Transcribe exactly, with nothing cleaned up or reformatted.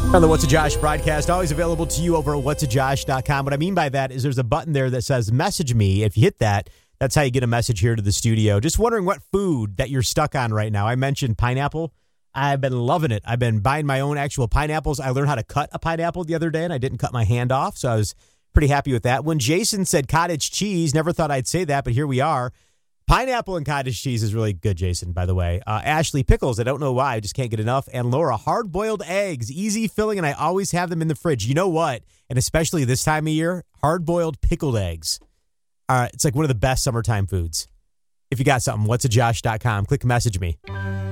On the What's a Josh broadcast, always available to you over at whats a josh dot com. What I mean by that is there's a button there that says message me. If you hit that, that's how you get a message here to the studio. Just wondering what food that you're stuck on right now. I mentioned pineapple. I've been loving it. I've been buying my own actual pineapples. I learned how to cut a pineapple the other day, and I didn't cut my hand off, so I was pretty happy with that. When Jason said cottage cheese, never thought I'd say that, but here we are. Pineapple and cottage cheese is really good, Jason, by the way. Uh, Ashley, pickles. I don't know why. I just can't get enough. And Laura, hard-boiled eggs. Easy filling, and I always have them in the fridge. You know what? And especially this time of year, hard-boiled pickled eggs. All right, it's like one of the best summertime foods. If you got something, whats a josh dot com. Click message me.